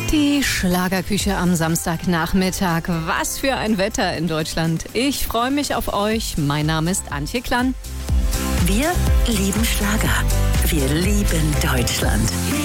Die Schlagerküche am Samstagnachmittag. Was für ein Wetter in Deutschland. Ich freue mich auf euch. Mein Name ist Antje Klann. Wir lieben Schlager. Wir lieben Deutschland.